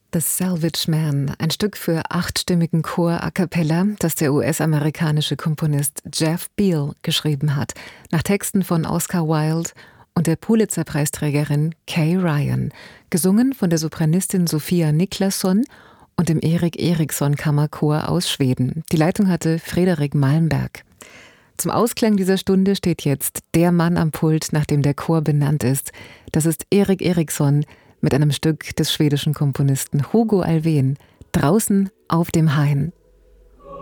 The Salvage Man, ein Stück für 8-stimmigen Chor a cappella, das der US-amerikanische Komponist Jeff Beal geschrieben hat, nach Texten von Oscar Wilde und der Pulitzer-Preisträgerin Kay Ryan, gesungen von der Sopranistin Sofia Niklasson und dem Erik Eriksson Kammerchor aus Schweden. Die Leitung hatte Frederik Malmberg. Zum Ausklang dieser Stunde steht jetzt der Mann am Pult, nach dem der Chor benannt ist. Das ist Erik Eriksson mit einem Stück des schwedischen Komponisten Hugo Alfvén, Draußen auf dem Hain.